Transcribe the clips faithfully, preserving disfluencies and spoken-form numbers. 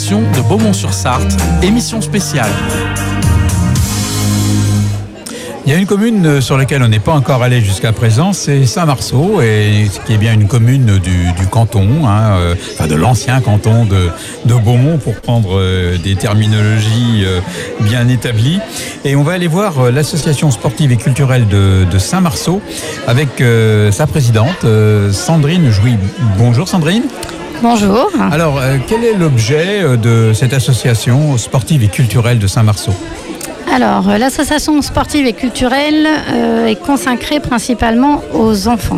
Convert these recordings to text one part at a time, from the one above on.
l'association de Beaumont-sur-Sarthe, émission spéciale. Il y a une commune sur laquelle on n'est pas encore allé jusqu'à présent, c'est Saint-Marceau, et qui est bien une commune du, du canton, hein, euh, enfin de l'ancien canton de, de Beaumont, pour prendre euh, des terminologies euh, bien établies. Et on va aller voir euh, l'association sportive et culturelle de, de Saint-Marceau avec euh, sa présidente, euh, Sandrine Jouy. Bonjour Sandrine. Bonjour. Alors, euh, quel est l'objet euh, de cette association sportive et culturelle de Saint-Marceau ? Alors, euh, l'association sportive et culturelle euh, est consacrée principalement aux enfants.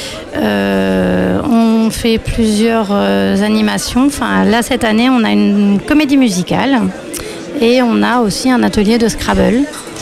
Euh, on fait plusieurs euh, animations. Enfin, là, cette année, on a une comédie musicale et on a aussi un atelier de Scrabble.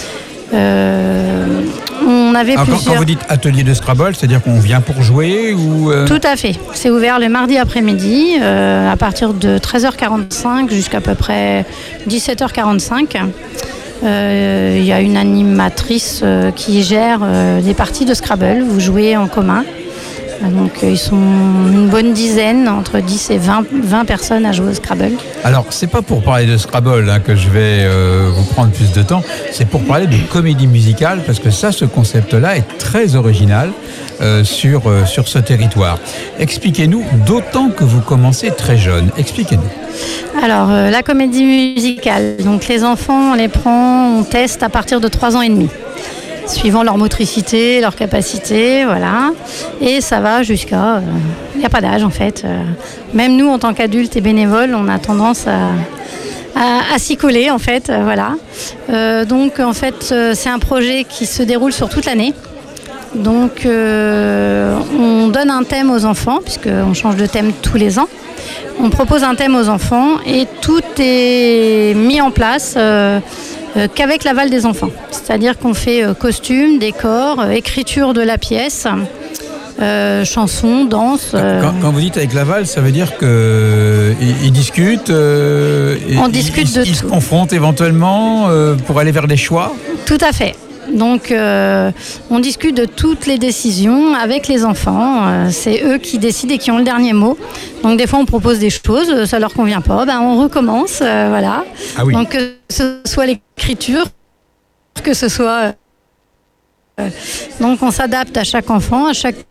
Euh, on avait Alors, plusieurs... quand, quand vous dites atelier de Scrabble, c'est-à-dire qu'on vient pour jouer ou euh... Tout à fait. C'est ouvert le mardi après-midi euh, à partir de treize heures quarante-cinq jusqu'à à peu près dix-sept heures quarante-cinq. Il euh, y a une animatrice euh, qui gère euh, des parties de Scrabble. Vous jouez en commun. Donc euh, ils sont une bonne dizaine, entre dix et vingt, vingt personnes à jouer au Scrabble. Alors, c'est pas pour parler de Scrabble hein, que je vais euh, vous prendre plus de temps, c'est pour parler de comédie musicale, parce que ça, ce concept-là est très original euh, sur, euh, sur ce territoire. Expliquez-nous, d'autant que vous commencez très jeune. Expliquez-nous. Alors, euh, la comédie musicale, donc les enfants, on les prend, on teste à partir de trois ans et demi. Suivant leur motricité, leur capacité, voilà. Et ça va jusqu'à... Il euh, n'y a pas d'âge, en fait. Euh, même nous, en tant qu'adultes et bénévoles, on a tendance à, à, à s'y coller, en fait. Euh, voilà. Euh, donc, en fait, euh, c'est un projet qui se déroule sur toute l'année. Donc, euh, on donne un thème aux enfants, puisqu'on change de thème tous les ans. On propose un thème aux enfants et tout est mis en place... Euh, Euh, qu'avec l'aval des enfants. C'est-à-dire qu'on fait euh, costume, décor, euh, écriture de la pièce, euh, chansons, danse. Euh... Quand, quand vous dites avec l'aval, ça veut dire qu'ils euh, ils discutent euh, On discute ils, de ils tout. se confrontent éventuellement euh, pour aller vers des choix. Tout à fait. Donc, euh, on discute de toutes les décisions avec les enfants. Euh, c'est eux qui décident et qui ont le dernier mot. Donc, des fois, on propose des choses, ça leur convient pas, ben, on recommence, euh, voilà. Ah oui. Donc, que ce soit l'écriture, que ce soit... Euh, donc, on s'adapte à chaque enfant, à chaque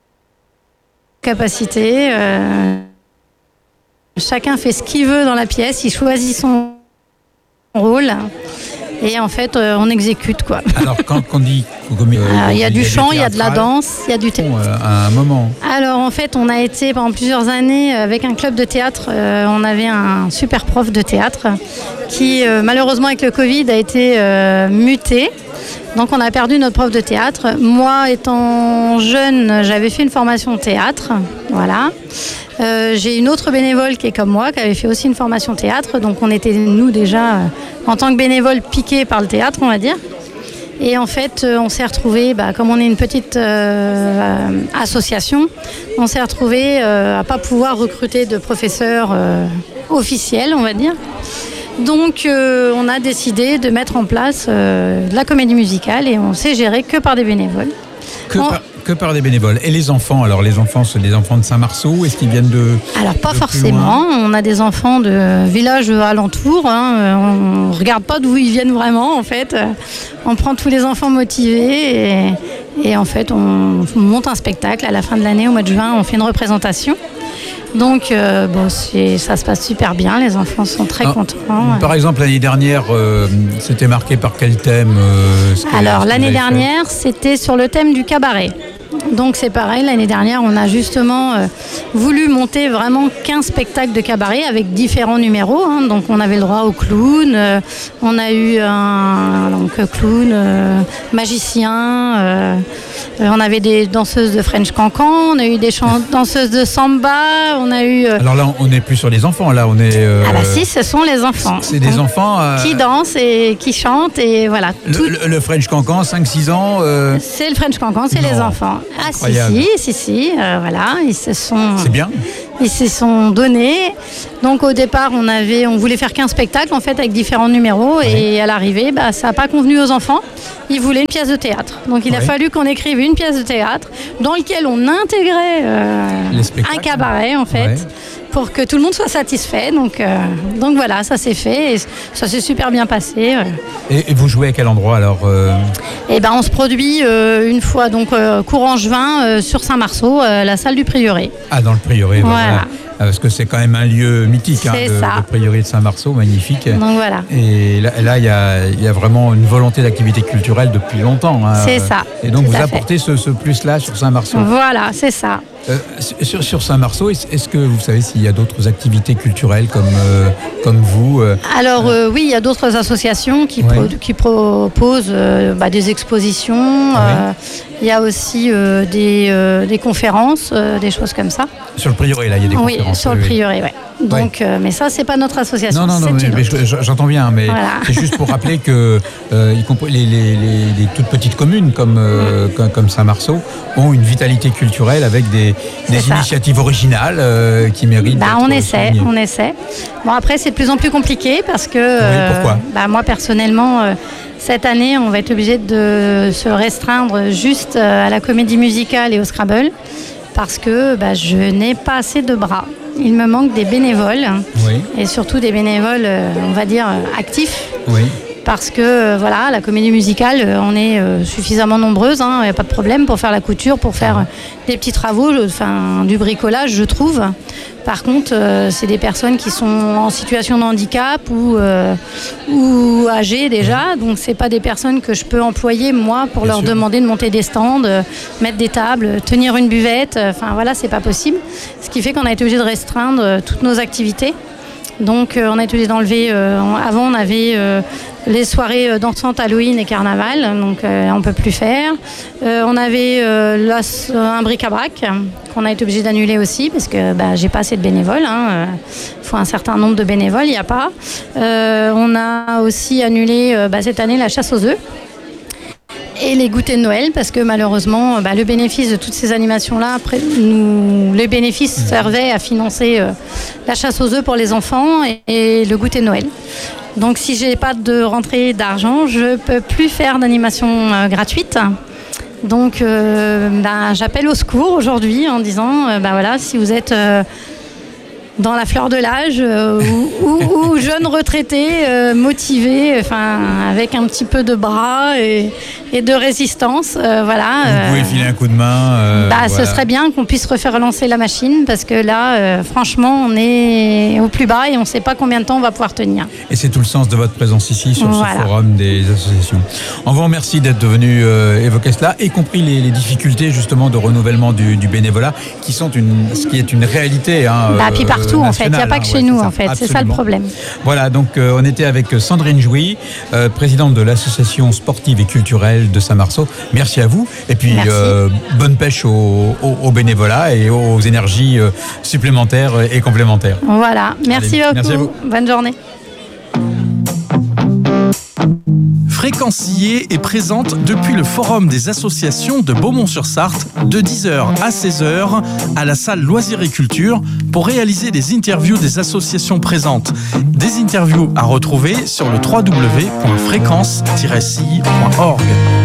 capacité. Euh, chacun fait ce qu'il veut dans la pièce, il choisit son rôle. Et en fait, euh, on exécute, quoi. Alors, quand on dit... Il y a du chant, il y a de la danse, il y a du théâtre. À un moment. Alors, en fait, on a été pendant plusieurs années avec un club de théâtre. Euh, on avait un super prof de théâtre qui, euh, malheureusement, avec le Covid, a été euh, muté. Donc, on a perdu notre prof de théâtre. Moi, étant jeune, j'avais fait une formation de théâtre. Voilà. Euh, j'ai une autre bénévole qui est comme moi, qui avait fait aussi une formation théâtre. Donc, on était, nous, déjà, euh, en tant que bénévole, piqués par le théâtre, on va dire. Et en fait, euh, on s'est retrouvés, bah, comme on est une petite euh, association, on s'est retrouvés euh, à ne pas pouvoir recruter de professeurs euh, officiels, on va dire. Donc, euh, on a décidé de mettre en place euh, la comédie musicale et on s'est géré que par des bénévoles. Que, on... par, que par des bénévoles. Et les enfants, alors les enfants, c'est des enfants de Saint-Marceau, est-ce qu'ils viennent de... Alors, pas de forcément. On a des enfants de villages alentours. Hein. On ne regarde pas d'où ils viennent vraiment, en fait. On prend tous les enfants motivés et, et en fait, on, on monte un spectacle. À la fin de l'année, au mois de juin, on fait une représentation. Donc, euh, bon, c'est, ça se passe super bien. Les enfants sont très ah, contents. Par ouais. exemple, l'année dernière, euh, c'était marqué par quel thème euh, ce que, Alors, ce l'année dernière, fait c'était sur le thème du cabaret. Donc, c'est pareil. L'année dernière, on a justement euh, voulu monter vraiment quinze spectacles de cabaret avec différents numéros. Hein. Donc, on avait le droit au clown. Euh, on a eu un donc, clown, euh, magicien. Euh, on avait des danseuses de French Cancan. On a eu des chant- danseuses de samba. On a eu... Euh... Alors là, on n'est plus sur les enfants. Là, on est... Euh... Ah bah si, ce sont les enfants. C'est des on, enfants... Euh... Qui dansent et qui chantent. Et voilà. Le, tout... le, le French Cancan, cinq six ans... Euh... C'est le French Cancan, c'est non. les enfants. Ah Incroyable. si, si, si, si, euh, voilà, ils se sont... C'est bien. Ils s'y sont donnés. Donc au départ, on, avait, on voulait faire quinze spectacles en fait, avec différents numéros. Oui. Et à l'arrivée, bah, ça n'a pas convenu aux enfants. Ils voulaient une pièce de théâtre. Donc il oui. a fallu qu'on écrive une pièce de théâtre dans laquelle on intégrait euh, un cabaret en fait. Oui. Pour que tout le monde soit satisfait. Donc, euh, donc voilà, ça s'est fait et ça s'est super bien passé. Et, et vous jouez à quel endroit alors euh... Eh ben, on se produit euh, une fois, donc euh, courant juin, euh, sur Saint-Marceau, euh, la salle du Prieuré. Ah, dans le Prieuré, voilà. voilà. Parce que c'est quand même un lieu mythique, hein, le, le Prieuré de Saint-Marceau, magnifique. Donc voilà. Et là, là, il y a, y a vraiment une volonté d'activité culturelle depuis longtemps. Hein. C'est ça. Et donc vous apportez ce, ce plus-là sur Saint-Marceau. Voilà, c'est ça. Euh, sur, sur Saint-Marceau, est-ce que vous savez s'il y a d'autres activités culturelles comme, euh, comme vous euh, Alors euh, oui, il y a d'autres associations qui, ouais. pro, qui proposent euh, bah, des expositions. Ouais. Euh, il y a aussi euh, des, euh, des conférences, euh, des choses comme ça. Sur le Prieuré, là, il y a des oui, conférences. Sur oui, sur le Prieuré, oui. Donc, ouais. euh, mais ça, c'est pas notre association. Non, non, non, mais, mais j'entends bien, mais voilà. C'est juste pour rappeler que euh, les, les, les, les toutes petites communes comme, euh, comme, comme Saint-Marceau ont une vitalité culturelle avec des, des initiatives originales euh, qui méritent. Bah, on essaie, soulignées. on essaie. Bon, après, c'est de plus en plus compliqué parce que. Euh, oui, pourquoi bah, moi, personnellement. Euh, Cette année, on va être obligé de se restreindre juste à la comédie musicale et au Scrabble parce que bah, je n'ai pas assez de bras. Il me manque des bénévoles oui. et surtout des bénévoles, on va dire, actifs. Oui. Parce que voilà, la comédie musicale, on est suffisamment nombreuses, il hein, n'y a pas de problème pour faire la couture, pour faire des petits travaux, enfin, du bricolage, je trouve. Par contre, euh, c'est des personnes qui sont en situation de handicap ou, euh, ou âgées déjà. Donc, ce n'est pas des personnes que je peux employer, moi, pour Bien leur sûr. demander de monter des stands, euh, mettre des tables, tenir une buvette. Enfin, voilà, ce n'est pas possible. Ce qui fait qu'on a été obligé de restreindre euh, toutes nos activités. Donc, euh, on a été obligé d'enlever... Euh, avant, on avait euh, les soirées dansantes Halloween et Carnaval. Donc, euh, on ne peut plus faire. Euh, on avait euh, la, un bric-à-brac qu'on a été obligé d'annuler aussi parce que bah, j'ai pas assez de bénévoles. Il hein. faut un certain nombre de bénévoles, il n'y a pas. Euh, on a aussi annulé euh, bah, cette année la chasse aux œufs. Et les goûters de Noël, parce que malheureusement, bah, le bénéfice de toutes ces animations-là, après, nous, les bénéfices servaient à financer euh, la chasse aux œufs pour les enfants et, et le goûter de Noël. Donc si j'ai pas de rentrée d'argent, je peux plus faire d'animation euh, gratuite. Donc euh, bah, j'appelle au secours aujourd'hui en disant, euh, bah, voilà, si vous êtes... Euh, dans la fleur de l'âge euh, ou, ou, ou jeune retraité euh, motivé, enfin avec un petit peu de bras et, et de résistance, euh, voilà. Vous pouvez euh, filer un coup de main. Euh, bah, voilà. Ce serait bien qu'on puisse refaire relancer la machine parce que là, euh, franchement, on est au plus bas et on ne sait pas combien de temps on va pouvoir tenir. Et c'est tout le sens de votre présence ici sur voilà. ce forum des associations. On vous remercie d'être venu euh, évoquer cela, y compris les, les difficultés justement de renouvellement du, du bénévolat, qui sont une, ce qui est une réalité. Hein, bah, puis partout. En fait, il n'y a pas que chez ouais, nous, ça, en fait, absolument. C'est ça le problème. Voilà, donc euh, on était avec Sandrine Jouy, euh, présidente de l'association sportive et culturelle de Saint-Marceau. Merci à vous, et puis euh, bonne pêche au, au, au bénévolat et aux énergies euh, supplémentaires et complémentaires. Voilà, merci Allez, beaucoup. Merci à vous. Bonne journée. Fréquencier est présente depuis le Forum des associations de Beaumont-sur-Sarthe de dix heures à seize heures à la salle Loisirs et Culture pour réaliser des interviews des associations présentes. Des interviews à retrouver sur le w w w point fréquence tiret c i point org.